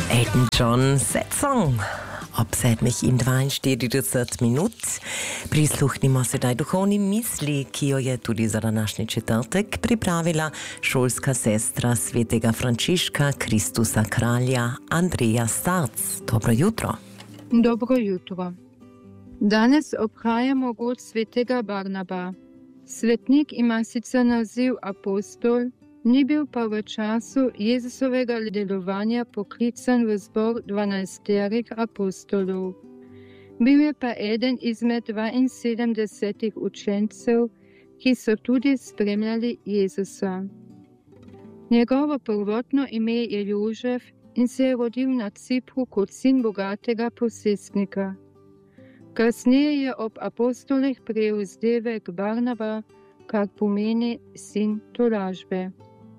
Elton John, Sad Song. Ob 7:42 minut. Prisluhnimo sedaj duhovni misli, ki jo je tudi za današnji četrtek pripravila šolska sestra svetega Frančiška Kristusa kralja Andreja Starc. Dobro jutro. Dobro jutro. Danes obhajamo god svetega Barnaba. Svetnik ima sicer naziv apostol, ni bil pa v času Jezusovega delovanja poklican v zbor 12 apostolov. Bil je pa eden izmed 72 učencev, ki so tudi spremljali Jezusa. Njegovo prvotno ime je Jožef in se je rodil na Cipru kot sin bogatega posestnika. Kasneje je ob apostolih prejel vzdevek Barnaba, kar pomeni sin tolažbe.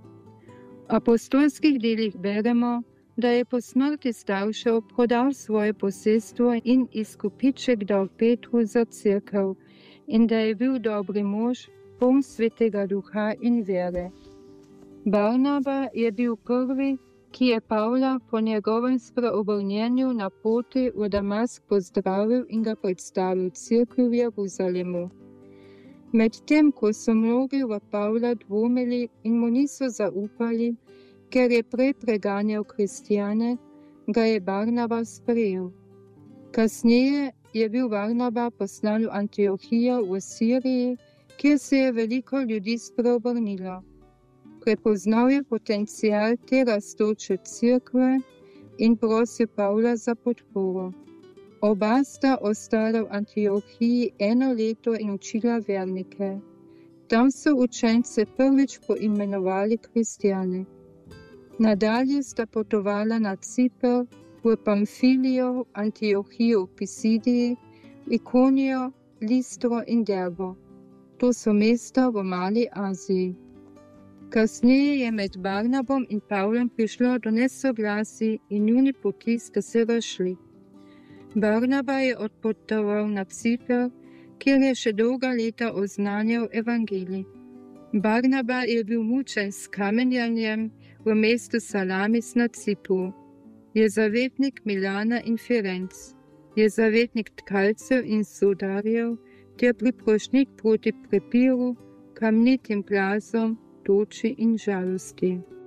V apostolskih delih beremo, da je po smrti staršev prodal svoje posestvo in izkupiček dal Petru za cerkev in da je bil dobri mož, poln svetega duha in vere. Barnaba je bil prvi, ki je Pavla po njegovem spreobrnjenju na poti v Damask pozdravil in ga predstavil cerkvi v Jeruzalemu. Medtem ko so mnogi v Pavla dvomili in mu niso zaupali, ker je prej preganjal kristjane, ga je Barnaba sprejel. Kasneje je bil Barnaba poslan v Antiohijo v Siriji, kjer se je veliko ljudi spreobrnilo. Prepoznal je potencial te rastoče cerkve in prosil Pavla za podporo. Oba sta ostala v Antiohiji 1 leto in učila vernike. Tam so učence prvič poimenovali kristjane. Nadalje sta potovala na Ciper, v Pamfilijo, Antiohijo v Pisidiji, Ikonijo, Listro in Derbo. To so mesta v Mali Aziji. Kasneje je med Barnabom in Pavlom prišlo do nesoglasij in njuni poti sta se razšli. Barnaba je odpotoval na Ciper, kjer je še dolga leta oznanjal evangelij. Barnaba je bil mučen s kamenjanjem v mestu Salamis na Cipru. Je zavetnik Milana in Firenc. Je zavetnik tkalcev in sudarjev ter priprošnik proti prepiru, kamnitim plazom, toči in žalosti.